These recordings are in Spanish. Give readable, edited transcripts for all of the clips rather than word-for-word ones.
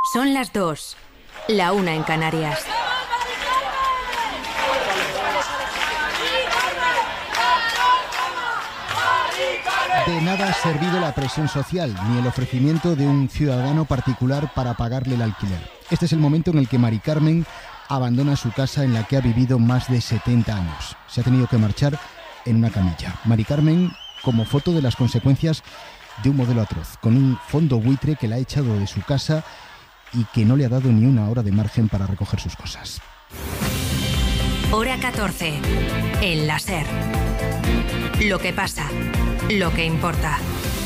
Son las 2, la 1 en Canarias. De nada ha servido la presión social, ni el ofrecimiento de un ciudadano particular para pagarle el alquiler. Este es el momento en el que Mari Carmen abandona su casa en la que ha vivido más de 70 años. Se ha tenido que marchar en una camilla. Mari Carmen, como foto de las consecuencias de un modelo atroz, con un fondo buitre que la ha echado de su casa y que no le ha dado ni una hora de margen para recoger sus cosas. Hora 14, en la SER. Lo que pasa, lo que importa.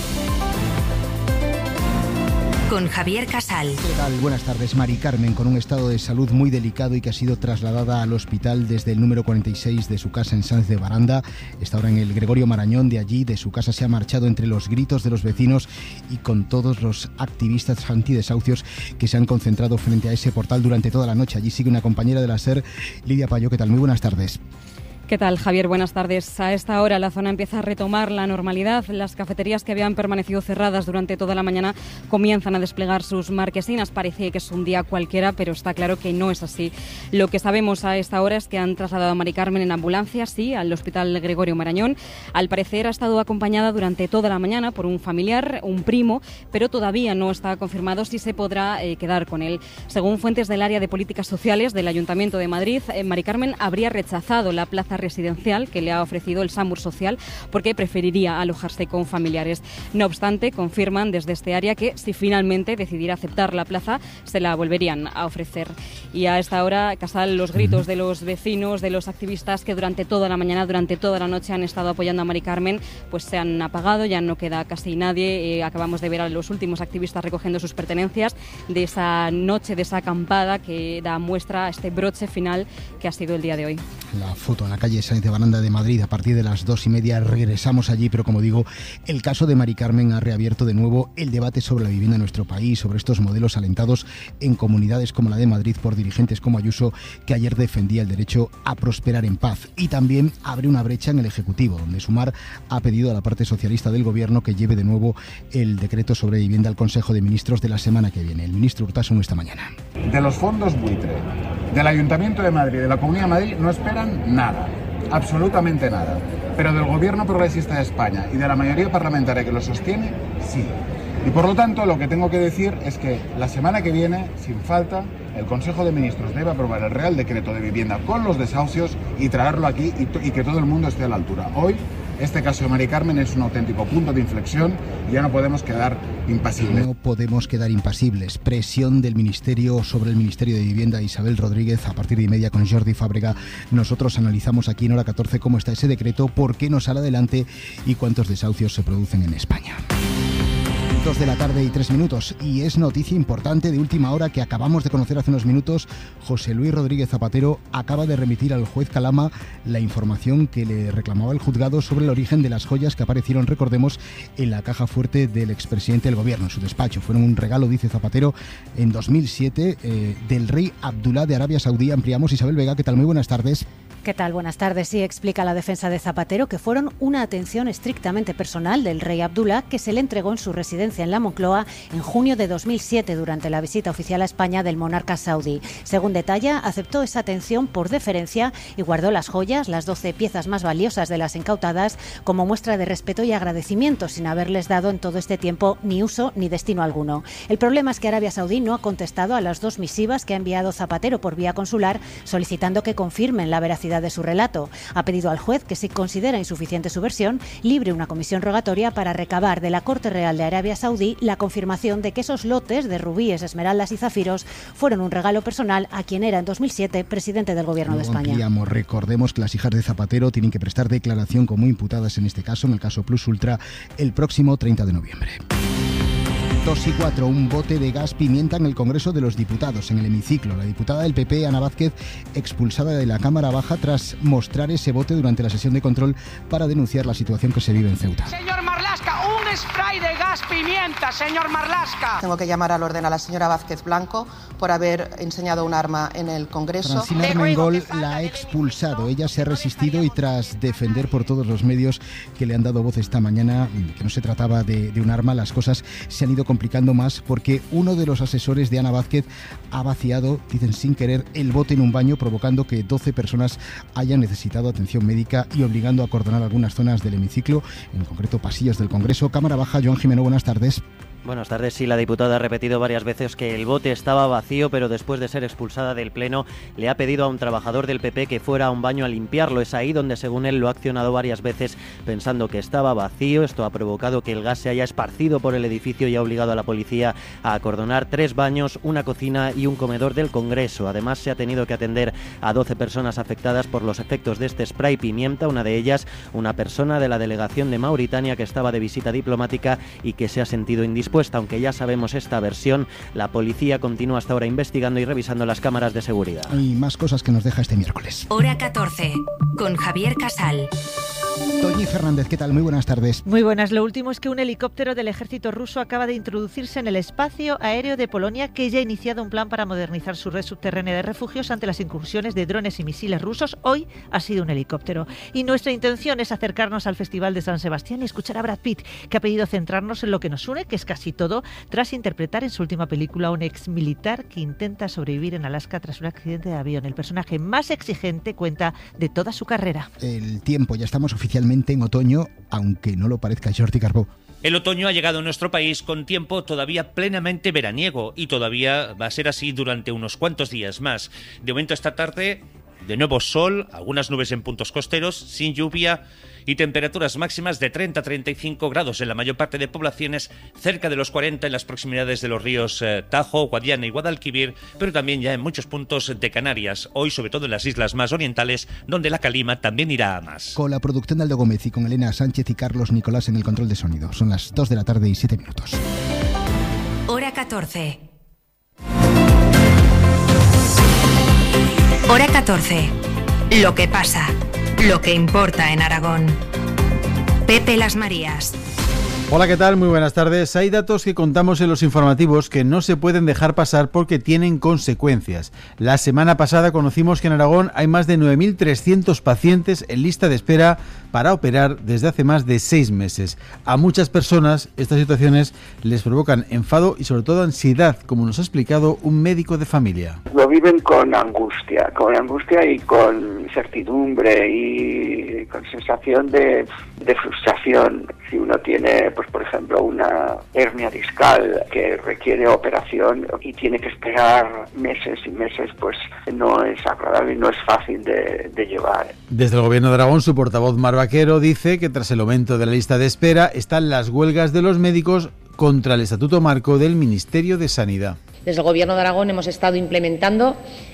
Con Javier Casal. ¿Qué tal? Buenas tardes. Mari Carmen, con un estado de salud muy delicado y que ha sido trasladada al hospital desde el número 46 de su casa en Sáenz de Baranda. Está ahora en el Gregorio Marañón. De allí, de su casa, se ha marchado entre los gritos de los vecinos y con todos los activistas antidesahucios que se han concentrado frente a ese portal durante toda la noche. Allí sigue una compañera de la SER, Lidia Payo. ¿Qué tal? Muy buenas tardes. ¿Qué tal, Javier? Buenas tardes. A esta hora la zona empieza a retomar la normalidad. Las cafeterías que habían permanecido cerradas durante toda la mañana comienzan a desplegar sus marquesinas. Parece que es un día cualquiera, pero está claro que no es así. Lo que sabemos a esta hora es que han trasladado a Mari Carmen en ambulancia, sí, al Hospital Gregorio Marañón. Al parecer ha estado acompañada durante toda la mañana por un familiar, un primo, pero todavía no está confirmado si se podrá quedar con él. Según fuentes del área de políticas sociales del Ayuntamiento de Madrid, Mari Carmen habría rechazado la plaza residencial que le ha ofrecido el SAMUR Social porque preferiría alojarse con familiares. No obstante, confirman desde este área que si finalmente decidiera aceptar la plaza, se la volverían a ofrecer. Y a esta hora, Casal, los gritos de los vecinos, de los activistas que durante toda la mañana, durante toda la noche han estado apoyando a Mari Carmen, pues se han apagado, ya no queda casi nadie. Acabamos de ver a los últimos activistas recogiendo sus pertenencias de esa noche, de esa acampada que da muestra a este broche final que ha sido el día de hoy. La foto en la calle Sáenz de Baranda de Madrid a partir de las 2:30 regresamos allí, pero como digo, el caso de Mari Carmen ha reabierto de nuevo el debate sobre la vivienda en nuestro país, sobre estos modelos alentados en comunidades como la de Madrid por dirigentes como Ayuso, que ayer defendía el derecho a prosperar en paz, y también abre una brecha en el Ejecutivo, donde Sumar ha pedido a la parte socialista del Gobierno que lleve de nuevo el decreto sobre vivienda al Consejo de Ministros de la semana que viene. El ministro Urtasun esta mañana. De los fondos buitre, del Ayuntamiento de Madrid, de la Comunidad de Madrid, no esperan nada. Absolutamente nada. Pero del Gobierno Progresista de España y de la mayoría parlamentaria que lo sostiene, sí. Y por lo tanto, lo que tengo que decir es que la semana que viene, sin falta, el Consejo de Ministros debe aprobar el Real Decreto de Vivienda con los desahucios y traerlo aquí y que todo el mundo esté a la altura. Hoy, este caso de Mari Carmen es un auténtico punto de inflexión y ya no podemos quedar impasibles. No podemos quedar impasibles. Presión del Ministerio sobre el Ministerio de Vivienda. Isabel Rodríguez, a partir de 1:30 con Jordi Fábrega. Nosotros analizamos aquí en Hora 14 cómo está ese decreto, por qué no sale adelante y cuántos desahucios se producen en España. 2:03 p.m. y es noticia importante de última hora que acabamos de conocer hace unos minutos. José Luis Rodríguez Zapatero acaba de remitir al juez Calama la información que le reclamaba el juzgado sobre el origen de las joyas que aparecieron, recordemos, en la caja fuerte del expresidente del gobierno, en su despacho. Fueron un regalo, dice Zapatero, en 2007 del rey Abdulá de Arabia Saudí. Ampliamos. Isabel Vega, ¿qué tal? Muy buenas tardes. ¿Qué tal? Buenas tardes. Sí, explica la defensa de Zapatero que fueron una atención estrictamente personal del rey Abdulá que se le entregó en su residencia en la Moncloa en junio de 2007 durante la visita oficial a España del monarca saudí. Según detalla, aceptó esa atención por deferencia y guardó las joyas, las 12 piezas más valiosas de las incautadas, como muestra de respeto y agradecimiento, sin haberles dado en todo este tiempo ni uso ni destino alguno. El problema es que Arabia Saudí no ha contestado a las 2 misivas que ha enviado Zapatero por vía consular solicitando que confirmen la veracidad de su relato. Ha pedido al juez que, si considera insuficiente su versión, libre una comisión rogatoria para recabar de la Corte Real de Arabia Saudí la confirmación de que esos lotes de rubíes, esmeraldas y zafiros fueron un regalo personal a quien era en 2007 presidente del Gobierno de España. Recordemos que las hijas de Zapatero tienen que prestar declaración como imputadas en este caso, en el caso Plus Ultra, el próximo 30 de noviembre. 2:04, un bote de gas pimienta en el Congreso de los Diputados, en el hemiciclo. La diputada del PP, Ana Vázquez, expulsada de la Cámara Baja tras mostrar ese bote durante la sesión de control para denunciar la situación que se vive en Ceuta. Señor Marlaska, un spray de gas pimienta, señor Marlaska. Tengo que llamar al orden a la señora Vázquez Blanco por haber enseñado un arma en el Congreso. Francina Armengol la ha expulsado. Ella se ha resistido y tras defender por todos los medios que le han dado voz esta mañana que no se trataba de un arma, las cosas se han ido complicando más porque uno de los asesores de Ana Vázquez ha vaciado, dicen sin querer, el bote en un baño, provocando que 12 personas hayan necesitado atención médica y obligando a acordonar algunas zonas del hemiciclo, en concreto pasillos del Congreso. Cámara Baja, Joan Jimeno, buenas tardes. Buenas tardes. Sí, la diputada ha repetido varias veces que el bote estaba vacío, pero después de ser expulsada del Pleno le ha pedido a un trabajador del PP que fuera a un baño a limpiarlo. Es ahí donde, según él, lo ha accionado varias veces pensando que estaba vacío. Esto ha provocado que el gas se haya esparcido por el edificio y ha obligado a la policía a acordonar 3 baños, una cocina y un comedor del Congreso. Además, se ha tenido que atender a 12 personas afectadas por los efectos de este spray pimienta, una de ellas una persona de la delegación de Mauritania que estaba de visita diplomática y que se ha sentido indispuesta. Aunque ya sabemos esta versión, la policía continúa hasta ahora investigando y revisando las cámaras de seguridad. Y más cosas que nos deja este miércoles. Hora 14, con Javier Casal. Toñi Fernández, ¿qué tal? Muy buenas tardes. Muy buenas. Lo último es que un helicóptero del ejército ruso acaba de introducirse en el espacio aéreo de Polonia, que ya ha iniciado un plan para modernizar su red subterránea de refugios ante las incursiones de drones y misiles rusos. Hoy ha sido un helicóptero. Y nuestra intención es acercarnos al Festival de San Sebastián y escuchar a Brad Pitt, que ha pedido centrarnos en lo que nos une, que es casi todo, tras interpretar en su última película a un ex militar que intenta sobrevivir en Alaska tras un accidente de avión. El personaje más exigente cuenta de toda su carrera. El tiempo, ya estamos oficialmente en otoño, aunque no lo parezca. Jordi Carbó. El otoño ha llegado a nuestro país con tiempo todavía plenamente veraniego y todavía va a ser así durante unos cuantos días más. De momento esta tarde, de nuevo sol, algunas nubes en puntos costeros, sin lluvia y temperaturas máximas de 30 a 35 grados en la mayor parte de poblaciones, cerca de los 40 en las proximidades de los ríos Tajo, Guadiana y Guadalquivir, pero también ya en muchos puntos de Canarias, hoy sobre todo en las islas más orientales, donde la calima también irá a más. Con la producción de Aldo Gómez y con Elena Sánchez y Carlos Nicolás en el control de sonido. Son las 2 de la tarde y 7 minutos. Hora 14. Hora 14. Lo que pasa, lo que importa en Aragón. Pepe Las Marías. Hola, ¿qué tal? Muy buenas tardes. Hay datos que contamos en los informativos que no se pueden dejar pasar porque tienen consecuencias. La semana pasada conocimos que en Aragón hay más de 9.300 pacientes en lista de espera para operar desde hace más de 6 meses. A muchas personas estas situaciones les provocan enfado y sobre todo ansiedad, como nos ha explicado un médico de familia. Lo viven con angustia y con incertidumbre y con sensación de frustración. Si uno tiene, pues por ejemplo, una hernia discal que requiere operación y tiene que esperar meses y meses, pues no es agradable y no es fácil de llevar. Desde el Gobierno de Aragón, su portavoz Mar Vaquero dice que tras el aumento de la lista de espera están las huelgas de los médicos contra el Estatuto Marco del Ministerio de Sanidad. Desde el Gobierno de Aragón hemos estado implementando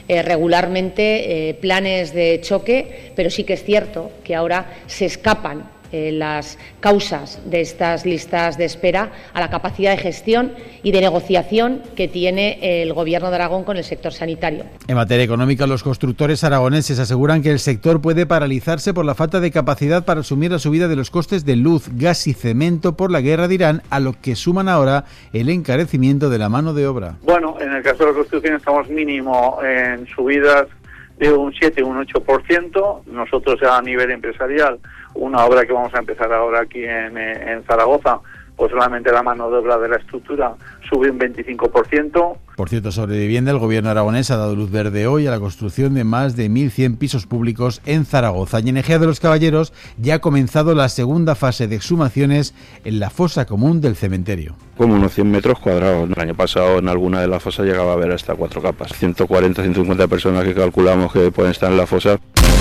regularmente planes de choque, pero sí que es cierto que ahora se escapan las causas de estas listas de espera a la capacidad de gestión y de negociación que tiene el Gobierno de Aragón con el sector sanitario. En materia económica, los constructores aragoneses aseguran que el sector puede paralizarse por la falta de capacidad para asumir la subida de los costes de luz, gas y cemento por la guerra de Irán, a lo que suman ahora el encarecimiento de la mano de obra. Bueno, en el caso de la construcción estamos mínimo en subidas de un 7 o un 8%. Nosotros a nivel empresarial, una obra que vamos a empezar ahora aquí en Zaragoza, pues solamente la mano de obra de la estructura sube un 25%. Por cierto, sobre vivienda, el Gobierno aragonés ha dado luz verde hoy a la construcción de más de 1.100 pisos públicos en Zaragoza. Y en Ejea de los Caballeros ya ha comenzado la segunda fase de exhumaciones en la fosa común del cementerio. Como unos 100 metros cuadrados. El año pasado en alguna de las fosas llegaba a haber hasta 4 capas. 140, 150 personas que calculamos que pueden estar en la fosa.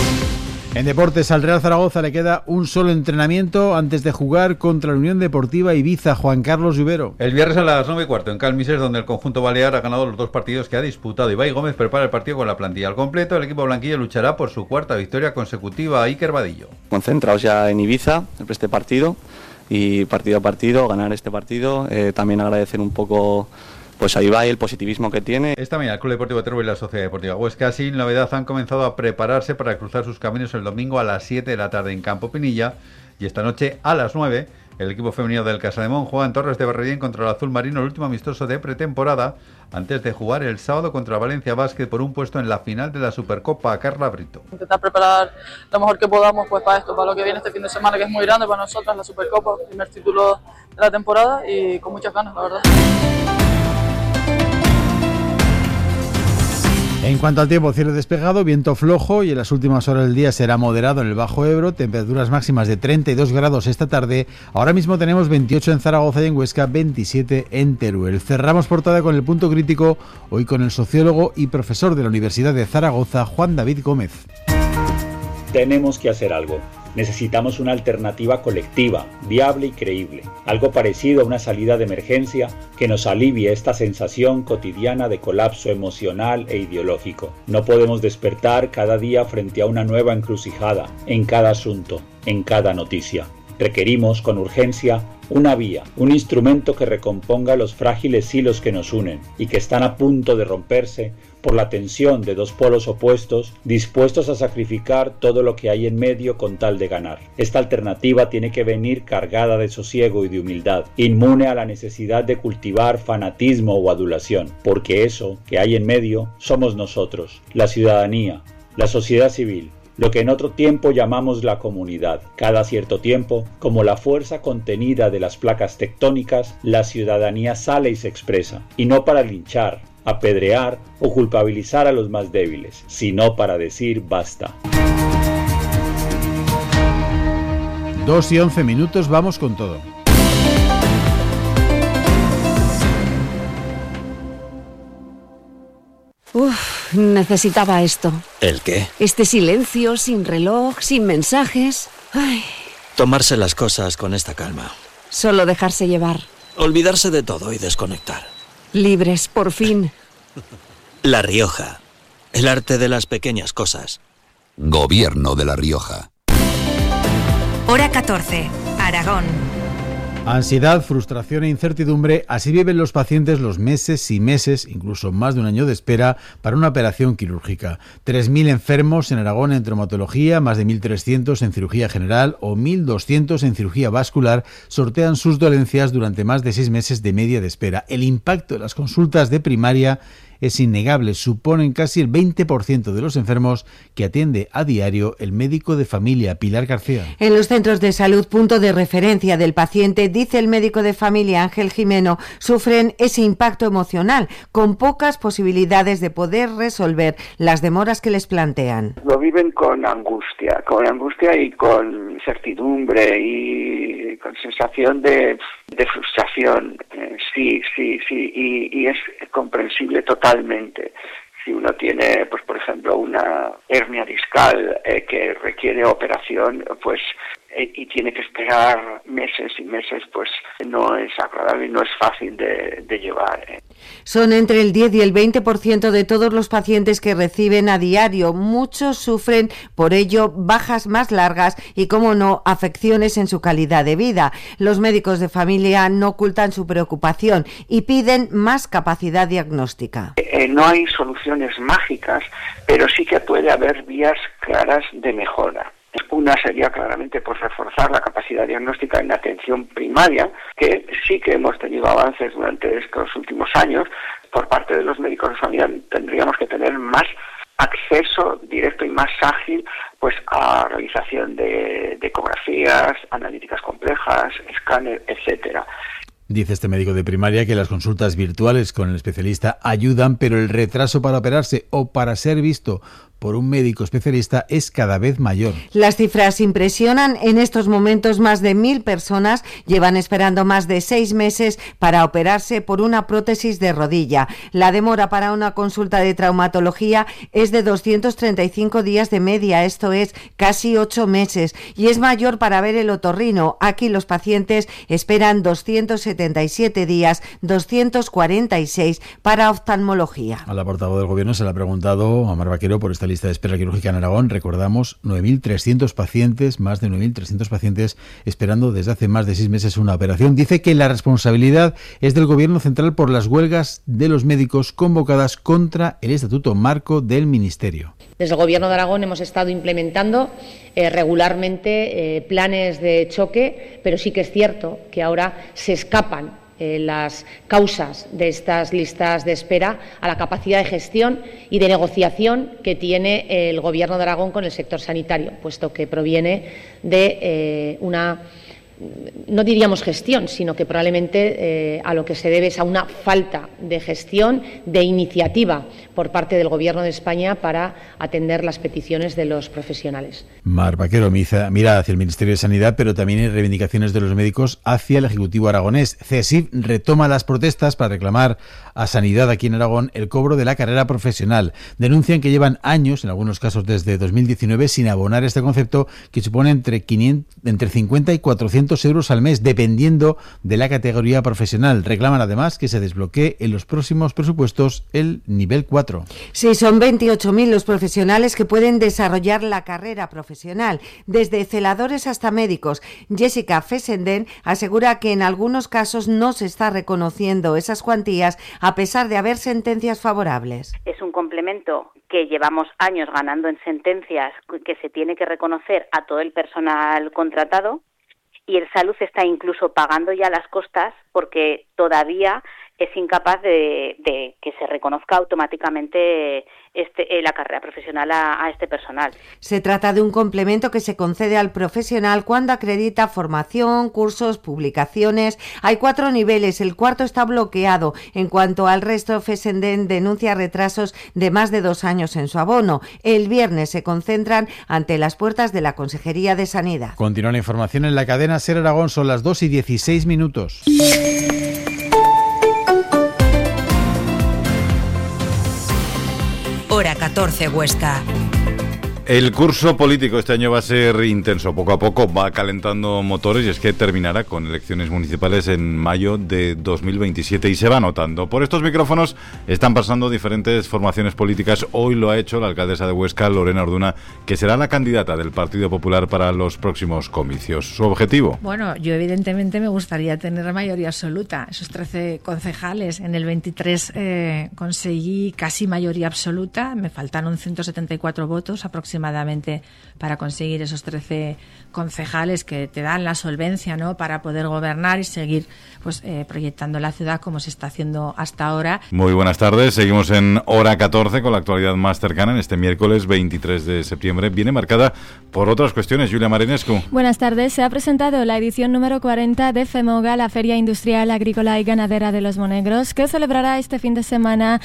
En deportes, al Real Zaragoza le queda un solo entrenamiento antes de jugar contra la Unión Deportiva Ibiza. Juan Carlos Rivero. El viernes a las 9:15 en Calmisers, donde el conjunto balear ha ganado los 2 partidos que ha disputado. Ibai Gómez prepara el partido con la plantilla al completo. El equipo blanquillo luchará por su 4ª victoria consecutiva. Iker Vadillo. Concentrados ya en Ibiza, en este partido, y partido a partido, ganar este partido. También agradecer un poco pues a Ibai el positivismo que tiene. Esta mañana el Club Deportivo Teruel y la Sociedad Deportiva Huesca, sin novedad, han comenzado a prepararse para cruzar sus caminos el domingo a las 7 de la tarde en Campo Pinilla, y esta noche a las 9 El equipo femenino del Casademón juega en Torres de Berrellén contra el Azul Marino, el último amistoso de pretemporada, antes de jugar el sábado contra Valencia Basket por un puesto en la final de la Supercopa. Carla Brito. Intentar preparar lo mejor que podamos pues para esto, para lo que viene este fin de semana, que es muy grande para nosotros, la Supercopa, primer título de la temporada, y con muchas ganas, la verdad. En cuanto al tiempo, cielo despejado, viento flojo y en las últimas horas del día será moderado en el Bajo Ebro, temperaturas máximas de 32 grados esta tarde. Ahora mismo tenemos 28 en Zaragoza y en Huesca, 27 en Teruel. Cerramos portada con el punto crítico, hoy con el sociólogo y profesor de la Universidad de Zaragoza, Juan David Gómez. Tenemos que hacer algo. Necesitamos una alternativa colectiva, viable y creíble. Algo parecido a una salida de emergencia que nos alivie esta sensación cotidiana de colapso emocional e ideológico. No podemos despertar cada día frente a una nueva encrucijada, en cada asunto, en cada noticia. Requerimos con urgencia una vía, un instrumento que recomponga los frágiles hilos que nos unen y que están a punto de romperse por la tensión de dos polos opuestos dispuestos a sacrificar todo lo que hay en medio con tal de ganar. Esta alternativa tiene que venir cargada de sosiego y de humildad, inmune a la necesidad de cultivar fanatismo o adulación, porque eso que hay en medio somos nosotros, la ciudadanía, la sociedad civil, lo que en otro tiempo llamamos la comunidad. Cada cierto tiempo, como la fuerza contenida de las placas tectónicas, la ciudadanía sale y se expresa, y no para linchar, apedrear o culpabilizar a los más débiles, sino para decir basta. 2:11, vamos con todo. Necesitaba esto. ¿El qué? Este silencio, sin reloj, sin mensajes. Ay. Tomarse las cosas con esta calma. Solo dejarse llevar. Olvidarse de todo y desconectar. Libres, por fin. La Rioja. El arte de las pequeñas cosas. Gobierno de La Rioja. Hora 14. Aragón. Ansiedad, frustración e incertidumbre, así viven los pacientes los meses y meses, incluso más de un año de espera, para una operación quirúrgica. 3.000 enfermos en Aragón en traumatología, más de 1.300 en cirugía general o 1.200 en cirugía vascular sortean sus dolencias durante más de 6 meses de media de espera. El impacto de las consultas de primaria es innegable, suponen casi el 20% de los enfermos que atiende a diario el médico de familia. Pilar García. En los centros de salud, punto de referencia del paciente, dice el médico de familia Ángel Jimeno, sufren ese impacto emocional, con pocas posibilidades de poder resolver las demoras que les plantean. Lo viven con angustia y con incertidumbre y con sensación de frustración. Sí, y es comprensible totalmente. Si uno tiene, pues por ejemplo, una hernia discal que requiere operación, pues y tiene que esperar meses y meses, pues no es agradable y no es fácil de llevar. Son entre el 10 y el 20% de todos los pacientes que reciben a diario. Muchos sufren, por ello, bajas más largas y, como no, afecciones en su calidad de vida. Los médicos de familia no ocultan su preocupación y piden más capacidad diagnóstica. No hay soluciones mágicas, pero sí que puede haber vías claras de mejora. Una sería claramente pues reforzar la capacidad diagnóstica en la atención primaria, que sí que hemos tenido avances durante estos últimos años. Por parte de los médicos de familia tendríamos que tener más acceso directo y más ágil pues a realización de ecografías, analíticas complejas, escáner, etcétera. Dice este médico de primaria que las consultas virtuales con el especialista ayudan, pero el retraso para operarse o para ser visto por un médico especialista es cada vez mayor. Las cifras impresionan. En estos momentos más de 1.000 personas llevan esperando más de 6 meses para operarse por una prótesis de rodilla. La demora para una consulta de traumatología es de 235 días de media, esto es casi 8 meses, y es mayor para ver el otorrino. Aquí los pacientes esperan 277 días, 246 para oftalmología. A la portavoz del Gobierno se le ha preguntado a Mar Vaquero por esta lista lista de espera quirúrgica en Aragón. Recordamos, 9.300 pacientes, más de 9.300 pacientes esperando desde hace más de 6 meses una operación. Dice que la responsabilidad es del Gobierno central por las huelgas de los médicos convocadas contra el Estatuto Marco del Ministerio. Desde el Gobierno de Aragón hemos estado implementando regularmente planes de choque, pero sí que es cierto que ahora se escapan las causas de estas listas de espera a la capacidad de gestión y de negociación que tiene el Gobierno de Aragón con el sector sanitario, puesto que proviene de una, no diríamos gestión, sino que probablemente a lo que se debe es a una falta de gestión, de iniciativa por parte del Gobierno de España para atender las peticiones de los profesionales. Mar Vaquero mira hacia el Ministerio de Sanidad, pero también hay reivindicaciones de los médicos hacia el Ejecutivo aragonés. CESIF retoma las protestas para reclamar a Sanidad aquí en Aragón el cobro de la carrera profesional. Denuncian que llevan años, en algunos casos desde 2019, sin abonar este concepto que supone entre 50 y 400 euros al mes, dependiendo de la categoría profesional. Reclaman además que se desbloquee en los próximos presupuestos el nivel 4. Sí, son 28.000 los profesionales que pueden desarrollar la carrera profesional, desde celadores hasta médicos. Jessica Fessenden asegura que en algunos casos no se está reconociendo esas cuantías a pesar de haber sentencias favorables. Es un complemento que llevamos años ganando en sentencias que se tiene que reconocer a todo el personal contratado, y el Salud está incluso pagando ya las costas porque todavía es incapaz de que se reconozca automáticamente la carrera profesional a este personal. Se trata de un complemento que se concede al profesional cuando acredita formación, cursos, publicaciones. Hay 4 niveles, el cuarto está bloqueado. En cuanto al resto, Fessenden denuncia retrasos de más de 2 años en su abono. El viernes se concentran ante las puertas de la Consejería de Sanidad. Continúa la información en la cadena SER Aragón, son las 2:16. Hora 14 Huesca. El curso político este año va a ser intenso, poco a poco va calentando motores y es que terminará con elecciones municipales en mayo de 2027 y se va notando. Por estos micrófonos están pasando diferentes formaciones políticas. Hoy lo ha hecho la alcaldesa de Huesca, Lorena Orduna, que será la candidata del Partido Popular para los próximos comicios. ¿Su objetivo? Bueno, yo evidentemente me gustaría tener mayoría absoluta. Esos 13 concejales, en el 23 conseguí casi mayoría absoluta, me faltaron 174 votos aproximadamente para conseguir esos 13 concejales que te dan la solvencia, ¿no?, para poder gobernar y seguir proyectando la ciudad como se está haciendo hasta ahora. Muy buenas tardes, seguimos en Hora 14 con la actualidad más cercana. En este miércoles 23 de septiembre viene marcada por otras cuestiones. Julia Marinescu. Buenas tardes, se ha presentado la edición número 40 de FEMOGA, la Feria Industrial, Agrícola y Ganadera de Los Monegros, que se celebrará este fin de semana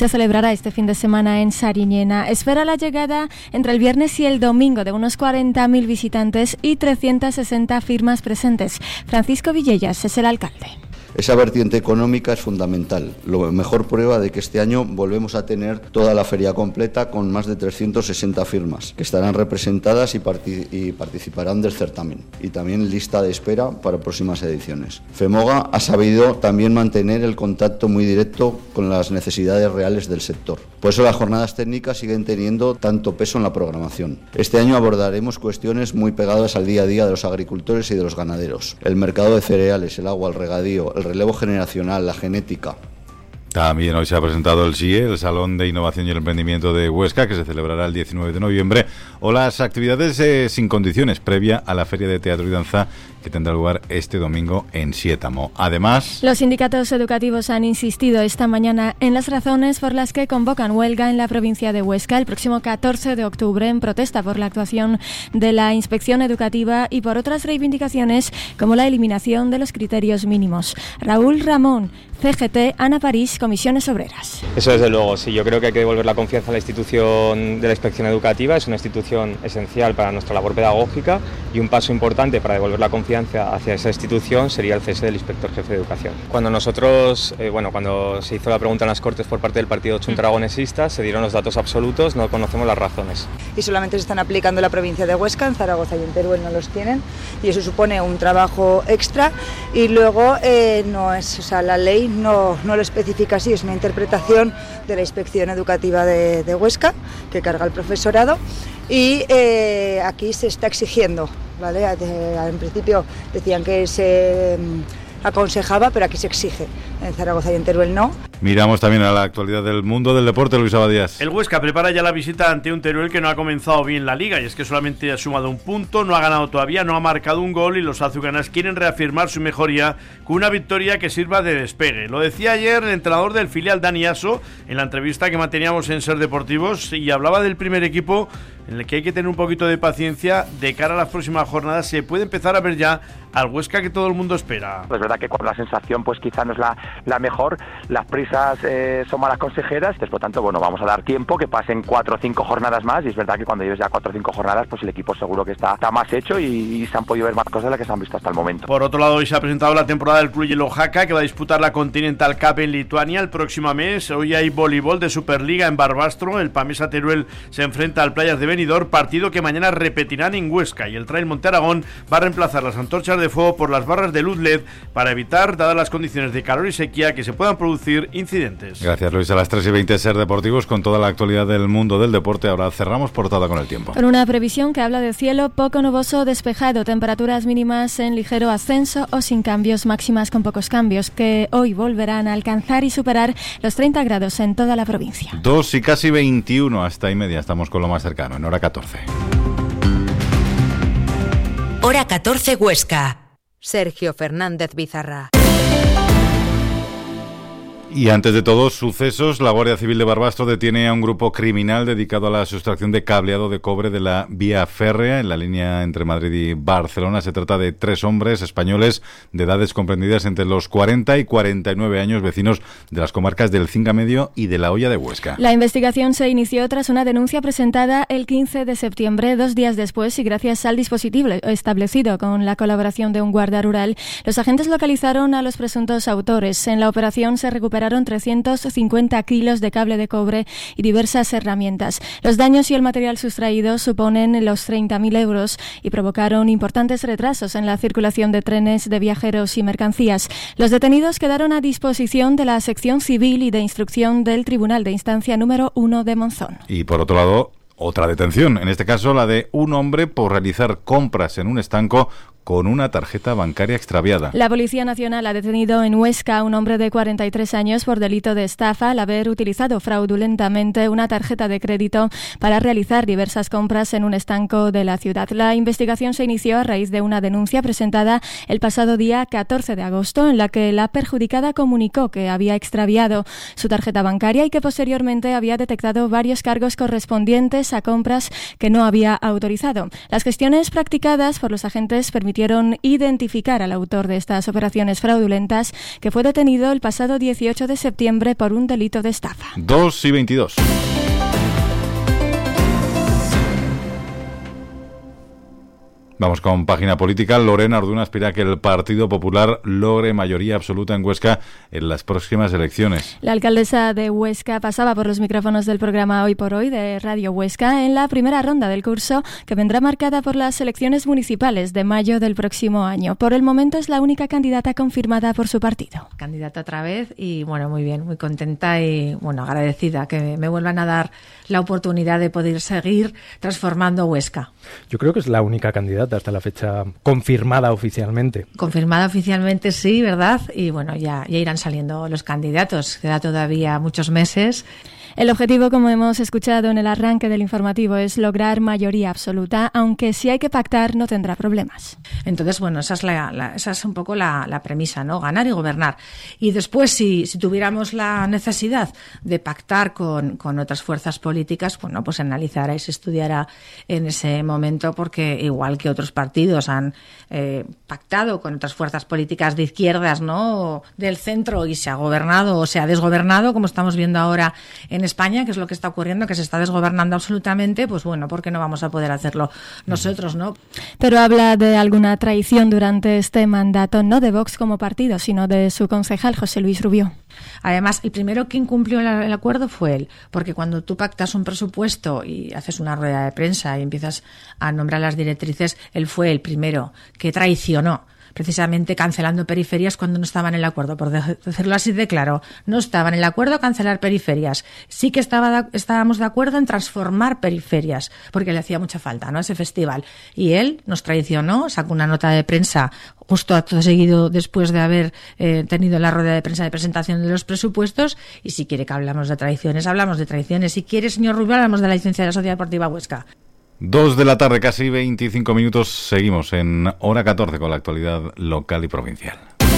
en Sariñena. Espera la llegada entre el viernes y el domingo de unos 40.000 visitantes y 360 firmas presentes. Francisco Villellas es el alcalde. Esa vertiente económica es fundamental. La mejor prueba de que este año volvemos a tener toda la feria completa con más de 360 firmas que estarán representadas y participarán del certamen y también lista de espera para próximas ediciones. FEMOGA ha sabido también mantener el contacto muy directo con las necesidades reales del sector. Por eso las jornadas técnicas siguen teniendo tanto peso en la programación. Este año abordaremos cuestiones muy pegadas al día a día de los agricultores y de los ganaderos. El mercado de cereales, el agua, el regadío, el relevo generacional, la genética. También hoy se ha presentado el SIE, el Salón de Innovación y el Emprendimiento de Huesca, que se celebrará el 19 de noviembre, o las actividades sin condiciones previa a la Feria de Teatro y Danza que tendrá lugar este domingo en Siétamo. Además, los sindicatos educativos han insistido esta mañana en las razones por las que convocan huelga en la provincia de Huesca el próximo 14 de octubre en protesta por la actuación de la Inspección Educativa y por otras reivindicaciones como la eliminación de los criterios mínimos. Raúl Ramón, CGT, Ana París, Comisiones Obreras. Eso desde luego, sí, yo creo que hay que devolver la confianza a la institución de la Inspección Educativa, es una institución esencial para nuestra labor pedagógica y un paso importante para devolver la confianza hacia esa institución sería el cese del inspector jefe de educación. Cuando nosotros, cuando se hizo la pregunta en las Cortes por parte del Partido Chunta Aragonesista, se dieron los datos absolutos, no conocemos las razones. Y solamente se están aplicando en la provincia de Huesca, en Zaragoza y en Teruel no los tienen, y eso supone un trabajo extra, y luego la ley no lo especifica así, es una interpretación de la Inspección Educativa de Huesca que carga el profesorado y aquí se está exigiendo, ¿vale? En principio decían que se aconsejaba, pero aquí se exige. En Zaragoza y en Teruel no. Miramos también a la actualidad del mundo del deporte, Luis Abadías. El Huesca prepara ya la visita ante un Teruel que no ha comenzado bien la liga, y es que solamente ha sumado un punto, no ha ganado todavía, no ha marcado un gol, y los azulgranas quieren reafirmar su mejoría con una victoria que sirva de despegue. Lo decía ayer el entrenador del filial, Dani Aso, en la entrevista que manteníamos en Ser Deportivos, y hablaba del primer equipo en el que hay que tener un poquito de paciencia de cara a las próximas jornadas. Se puede empezar a ver ya al Huesca que todo el mundo espera. Pues es verdad que cuando la sensación pues quizá no es la mejor, las prisas son malas consejeras, por lo tanto, bueno, vamos a dar tiempo, que pasen 4 o 5 jornadas más, y es verdad que cuando lleves ya 4 o 5 jornadas, pues el equipo seguro que está más hecho y se han podido ver más cosas de las que se han visto hasta el momento. Por otro lado, hoy se ha presentado la temporada del Club Yellow Haka, que va a disputar la Continental Cup en Lituania el próximo mes. Hoy hay voleibol de Superliga en Barbastro, el Pamesa Teruel se enfrenta al Playas de Benidorm, partido que mañana repetirán en Huesca, y el Trail Monte Aragón va a reemplazar las antorchas de fuego por las barras de luz LED para evitar, dadas las condiciones de calor y sequía, que se puedan producir incidentes. Gracias, Luis. A las 3:20 Ser Deportivos con toda la actualidad del mundo del deporte. Ahora cerramos portada con el tiempo. Con una previsión que habla de cielo poco nuboso despejado, temperaturas mínimas en ligero ascenso o sin cambios, máximas con pocos cambios, que hoy volverán a alcanzar y superar los 30 grados en toda la provincia. 2 y casi 21, hasta y media estamos con lo más cercano, en hora 14. Hora 14 Huesca. Sergio Fernández Bizarra. Y antes de todo, sucesos. La Guardia Civil de Barbastro detiene a un grupo criminal dedicado a la sustracción de cableado de cobre de la vía férrea en la línea entre Madrid y Barcelona. Se trata de 3 hombres españoles de edades comprendidas entre los 40 y 49 años, vecinos de las comarcas del Cinca Medio y de La Hoya de Huesca. La investigación se inició tras una denuncia presentada el 15 de septiembre, 2 días después, y gracias al dispositivo establecido con la colaboración de un guarda rural, los agentes localizaron a los presuntos autores. En la operación se recuperaron 350 kilos de cable de cobre y diversas herramientas. Los daños y el material sustraído suponen los 30.000 euros y provocaron importantes retrasos en la circulación de trenes de viajeros y mercancías. Los detenidos quedaron a disposición de la sección civil y de instrucción del Tribunal de Instancia número 1 de Monzón. Y por otro lado, otra detención, en este caso la de un hombre por realizar compras en un estanco con una tarjeta bancaria extraviada. La Policía Nacional ha detenido en Huesca a un hombre de 43 años por delito de estafa al haber utilizado fraudulentamente una tarjeta de crédito para realizar diversas compras en un estanco de la ciudad. La investigación se inició a raíz de una denuncia presentada el pasado día 14 de agosto en la que la perjudicada comunicó que había extraviado su tarjeta bancaria y que posteriormente había detectado varios cargos correspondientes a compras que no había autorizado. Las gestiones practicadas por los agentes permitieron identificar al autor de estas operaciones fraudulentas, que fue detenido el pasado 18 de septiembre por un delito de estafa. 2 y 22. Vamos con página política. Lorena Orduna aspira a que el Partido Popular logre mayoría absoluta en Huesca en las próximas elecciones. La alcaldesa de Huesca pasaba por los micrófonos del programa Hoy por Hoy de Radio Huesca en la primera ronda del curso, que vendrá marcada por las elecciones municipales de mayo del próximo año. Por el momento es la única candidata confirmada por su partido. Candidata otra vez y bueno, muy bien, muy contenta y bueno, agradecida que me vuelvan a dar la oportunidad de poder seguir transformando Huesca. Yo creo que es la única candidata hasta la fecha confirmada oficialmente. Confirmada oficialmente, sí, ¿verdad? Y bueno, ya irán saliendo los candidatos. Queda todavía muchos meses. El objetivo, como hemos escuchado en el arranque del informativo, es lograr mayoría absoluta, aunque si hay que pactar no tendrá problemas. Entonces, bueno, esa es un poco la premisa, ¿no? Ganar y gobernar. Y después, si tuviéramos la necesidad de pactar con otras fuerzas políticas, bueno, pues se analizará y se estudiará en ese momento, porque igual que otros partidos han pactado con otras fuerzas políticas de izquierdas, ¿no? Del centro, y se ha gobernado o se ha desgobernado, como estamos viendo ahora en España, que es lo que está ocurriendo, que se está desgobernando absolutamente, pues bueno, ¿por qué no vamos a poder hacerlo nosotros, no? Pero habla de alguna traición durante este mandato, no de Vox como partido, sino de su concejal José Luis Rubió. Además, el primero que incumplió el acuerdo fue él, porque cuando tú pactas un presupuesto y haces una rueda de prensa y empiezas a nombrar las directrices, él fue el primero que traicionó. precisamente cancelando periferias cuando no estaban en el acuerdo, por decirlo así de claro. No estaban en el acuerdo cancelar periferias. Sí que estábamos de acuerdo en transformar periferias, porque le hacía mucha falta, ¿no?, ese festival. Y él nos traicionó, sacó una nota de prensa justo acto seguido después de haber tenido la rueda de prensa de presentación de los presupuestos. Y si quiere que hablamos de traiciones, hablamos de traiciones. Si quiere, señor Rubio, hablamos de la licencia de la Sociedad Deportiva Huesca. 2 de la tarde, casi 25 minutos. Seguimos en hora 14 con la actualidad local y provincial.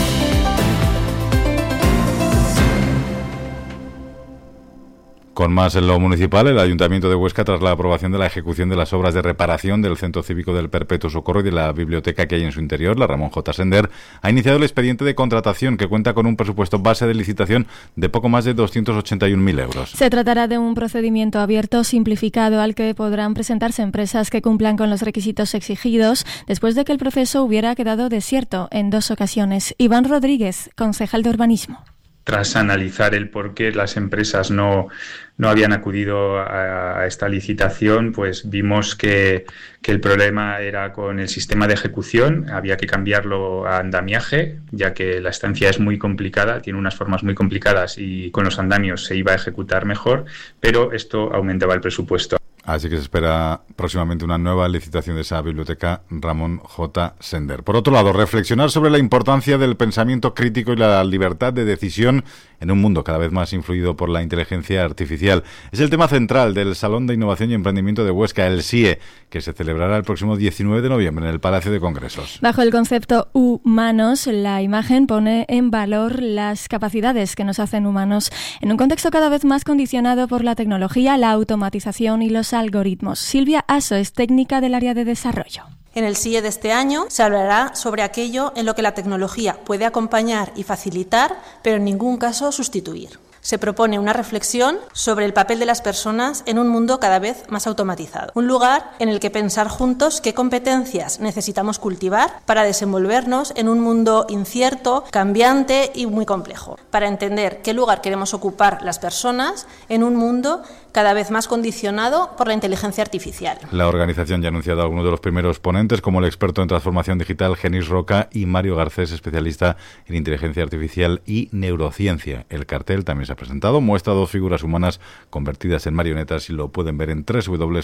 Con más en lo municipal, el Ayuntamiento de Huesca, tras la aprobación de la ejecución de las obras de reparación del Centro Cívico del Perpetuo Socorro y de la biblioteca que hay en su interior, la Ramón J. Sender, ha iniciado el expediente de contratación que cuenta con un presupuesto base de licitación de poco más de 281.000 euros. Se tratará de un procedimiento abierto, simplificado, al que podrán presentarse empresas que cumplan con los requisitos exigidos, después de que el proceso hubiera quedado desierto en 2 ocasiones. Iván Rodríguez, concejal de Urbanismo. Tras analizar el por qué las empresas no habían acudido a esta licitación, pues vimos que el problema era con el sistema de ejecución. Había que cambiarlo a andamiaje, ya que la estancia es muy complicada, tiene unas formas muy complicadas y con los andamios se iba a ejecutar mejor, pero esto aumentaba el presupuesto. Así que se espera próximamente una nueva licitación de esa biblioteca Ramón J. Sender. Por otro lado, reflexionar sobre la importancia del pensamiento crítico y la libertad de decisión en un mundo cada vez más influido por la inteligencia artificial. Es el tema central del Salón de Innovación y Emprendimiento de Huesca, el SIE, que se celebrará el próximo 19 de noviembre en el Palacio de Congresos. Bajo el concepto humanos, la imagen pone en valor las capacidades que nos hacen humanos en un contexto cada vez más condicionado por la tecnología, la automatización y los algoritmos. Silvia Aso es técnica del área de desarrollo. En el SIE de este año se hablará sobre aquello en lo que la tecnología puede acompañar y facilitar, pero en ningún caso sustituir. Se propone una reflexión sobre el papel de las personas en un mundo cada vez más automatizado. Un lugar en el que pensar juntos qué competencias necesitamos cultivar para desenvolvernos en un mundo incierto, cambiante y muy complejo. Para entender qué lugar queremos ocupar las personas en un mundo cada vez más condicionado por la inteligencia artificial. La organización ya ha anunciado a algunos de los primeros ponentes, como el experto en transformación digital Genís Roca y Mario Garcés, especialista en inteligencia artificial y neurociencia. El cartel también se ha presentado, muestra 2 figuras humanas convertidas en marionetas y lo pueden ver en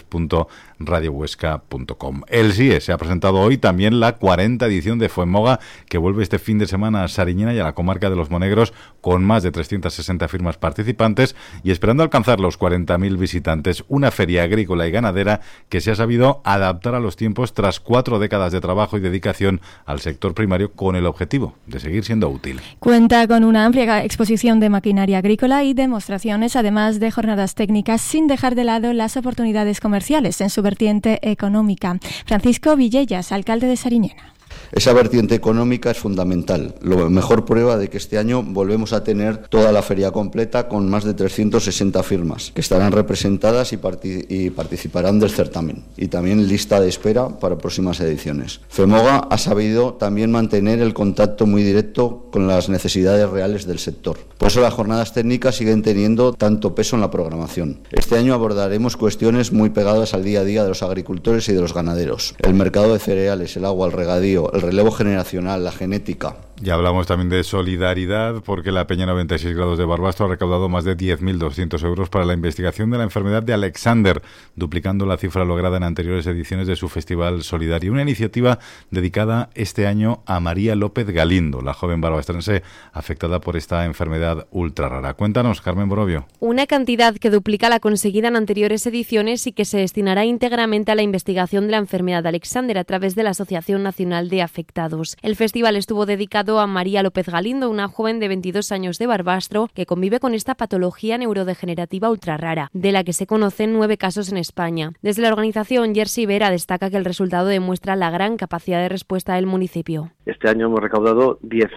www.radiohuesca.com. El SIE se ha presentado hoy también la 40ª edición de FOEMOGA, que vuelve este fin de semana a Sariñena y a la comarca de los Monegros, con más de 360 firmas participantes y esperando alcanzar los 40.000 visitantes. Una feria agrícola y ganadera que se ha sabido adaptar a los tiempos tras 4 décadas de trabajo y dedicación al sector primario, con el objetivo de seguir siendo útil. Cuenta con una amplia exposición de maquinaria agrícola y demostraciones, además de jornadas técnicas, sin dejar de lado las oportunidades comerciales en su vertiente económica. Francisco Villellas, alcalde de Sariñena. Esa vertiente económica es fundamental. La mejor prueba de que este año volvemos a tener toda la feria completa con más de 360 firmas que estarán representadas y participarán del certamen, y también lista de espera para próximas ediciones. FEMOGA ha sabido también mantener el contacto muy directo con las necesidades reales del sector. Por eso las jornadas técnicas siguen teniendo tanto peso en la programación. Este año abordaremos cuestiones muy pegadas al día a día de los agricultores y de los ganaderos: el mercado de cereales, el agua, el regadío, el relevo generacional, la genética. Ya hablamos también de solidaridad, porque la Peña 96 grados de Barbastro ha recaudado más de 10.200 euros para la investigación de la enfermedad de Alexander, duplicando la cifra lograda en anteriores ediciones de su Festival Solidario. Una iniciativa dedicada este año a María López Galindo, la joven barbastrense afectada por esta enfermedad ultra rara. Cuéntanos, Carmen Borovio. Una cantidad que duplica la conseguida en anteriores ediciones y que se destinará íntegramente a la investigación de la enfermedad de Alexander a través de la Asociación Nacional de Afectados. El festival estuvo dedicado a María López Galindo, una joven de 22 años de Barbastro que convive con esta patología neurodegenerativa ultrarrara, de la que se conocen 9 casos en España. Desde la organización, Jersey Vera destaca que el resultado demuestra la gran capacidad de respuesta del municipio. Este año hemos recaudado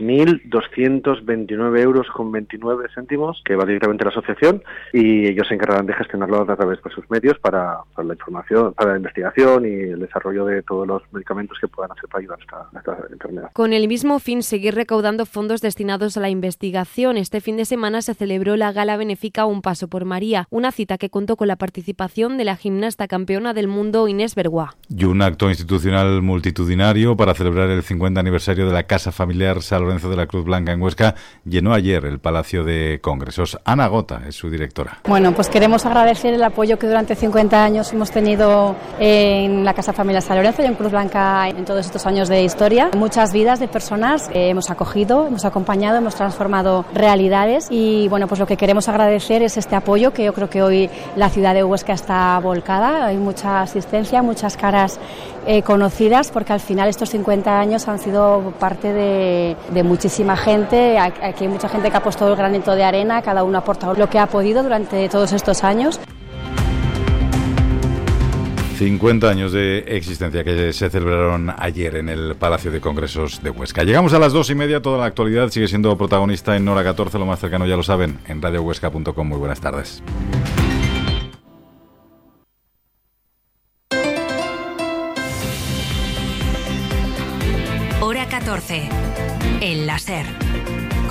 10.229 euros con 29 céntimos, que va directamente a la asociación, y ellos se encargarán de gestionarlo a través de sus medios para la información, para la investigación y el desarrollo de todos los medicamentos que puedan hacer para ayudar a esta enfermedad. Con el mismo fin se seguir recaudando fondos destinados a la investigación. Este fin de semana se celebró la gala benéfica Un Paso por María, una cita que contó con la participación de la gimnasta campeona del mundo Inés Berguá. Y un acto institucional multitudinario para celebrar el 50 aniversario de la Casa Familiar San Lorenzo de la Cruz Blanca en Huesca llenó ayer el Palacio de Congresos. Ana Gota es su directora. Bueno, pues queremos agradecer el apoyo que durante 50 años hemos tenido en la Casa Familiar San Lorenzo y en Cruz Blanca en todos estos años de historia. Muchas vidas de personas que hemos acogido, hemos acompañado, hemos transformado realidades y bueno, pues lo que queremos agradecer es este apoyo que yo creo que hoy la ciudad de Huesca está volcada. Hay mucha asistencia, muchas caras conocidas, porque al final estos 50 años han sido parte de muchísima gente. Aquí hay mucha gente que ha puesto el granito de arena, cada uno ha aportado lo que ha podido durante todos estos años. 50 años de existencia que se celebraron ayer en el Palacio de Congresos de Huesca. Llegamos a las 2:30, toda la actualidad sigue siendo protagonista en Hora 14, lo más cercano ya lo saben, en radiohuesca.com. Muy buenas tardes. Hora 14, el láser.